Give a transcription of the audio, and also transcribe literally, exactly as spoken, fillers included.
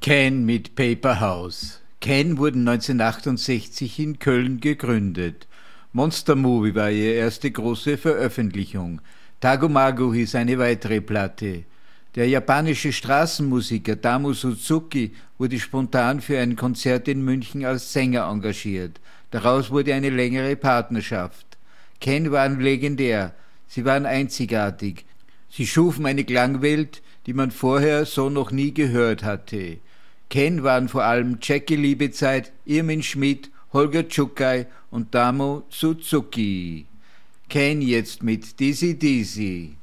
Can mit Paper House. Can wurde neunzehnhundertachtundsechzig in Köln gegründet. Monster Movie war ihre erste große Veröffentlichung. Tagomago hieß eine weitere Platte. Der japanische Straßenmusiker Tamu Suzuki wurde spontan für ein Konzert in München als Sänger engagiert. Daraus wurde eine längere Partnerschaft. Can waren legendär, sie waren einzigartig. Sie schufen eine Klangwelt, die man vorher so noch nie gehört hatte. Can waren vor allem Jackie Liebezeit, Irmin Schmidt, Holger Czukay und Tamu Suzuki. Can jetzt mit Dizzy Dizzy.